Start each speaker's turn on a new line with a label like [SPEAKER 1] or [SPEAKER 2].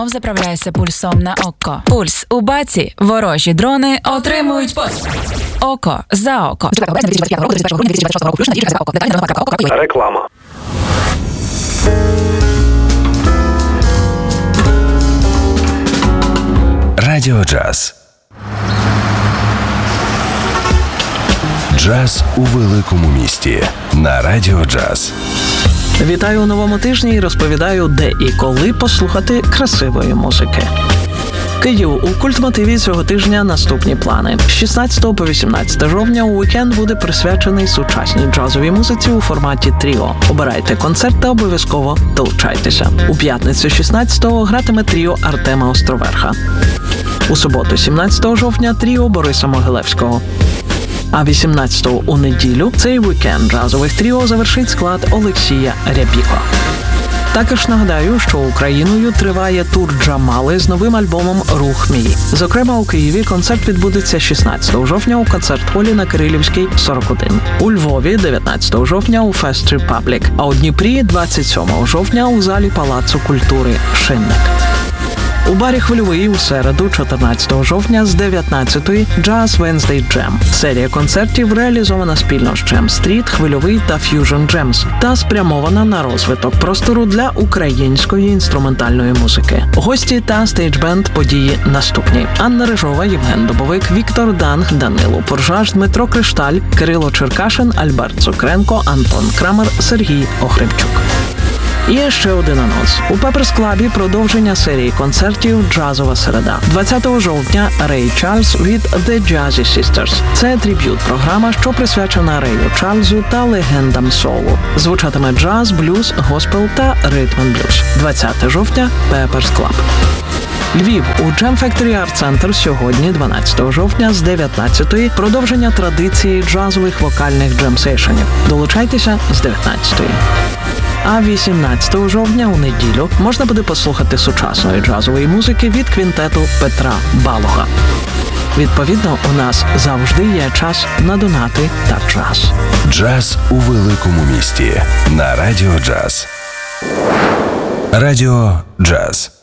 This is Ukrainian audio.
[SPEAKER 1] Заправляйся пульсом на око. Пульс у баці. Ворожі дрони отримують око за око.
[SPEAKER 2] Реклама.
[SPEAKER 3] Радіо Джаз. Джаз у великому місті. На Радіо Джаз.
[SPEAKER 4] Вітаю у новому тижні і розповідаю, де і коли послухати красивої музики. Київ. У культмотиві цього тижня наступні плани. З 16 по 18 жовтня уікенд буде присвячений сучасній джазовій музиці у форматі тріо. Обирайте концерт та обов'язково долучайтеся. У п'ятницю 16-го гратиме тріо Артема Островерха. У суботу 17 жовтня тріо Бориса Могилевського. А 18-го у неділю цей вікенд джазових тріо завершить склад Олексія Рябіко. Також нагадаю, що Україною триває тур Джамали з новим альбомом «Рух мій». Зокрема, у Києві концерт відбудеться 16 жовтня у концерт-холі на Кирилівській, 41. У Львові 19 жовтня у Fest Republic, а у Дніпрі 27 жовтня у залі Палацу культури «Шинник». У барі «Хвильовий» у середу, 14 жовтня з 19-ї Jazz Wednesday Jam. Серія концертів реалізована спільно з Jam Street, «Хвильовий» та Fusion Jams та спрямована на розвиток простору для української інструментальної музики. Гості та стейдж-бенд події наступні: Анна Рижова, Євген Дубовик, Віктор Данг, Данило Поржаш, Дмитро Кришталь, Кирило Черкашин, Альберт Цукренко, Антон Крамер, Сергій Охрипчук. І ще один анонс. У Пеперс Клабі продовження серії концертів «Джазова середа». 20 жовтня Рей Чарльз від The Jazzy Sisters. Це триб'ют-програма, що присвячена Рею Чарльзу та легендам соулу. Звучатиме джаз, блюз, госпел та ритм-н-блюз. 20 жовтня Пеперс Клаб. Львів. У Jam Factory Art Center сьогодні, 12 жовтня, з 19-ї продовження традиції джазових вокальних джем-сейшенів. Долучайтеся з 19-ї. А 18 жовтня у неділю можна буде послухати сучасної джазової музики від квінтету Петра Балога. Відповідно, у нас завжди є час на донати та джаз.
[SPEAKER 3] Джаз у великому місті. На Радіо Джаз. Радіо Джаз.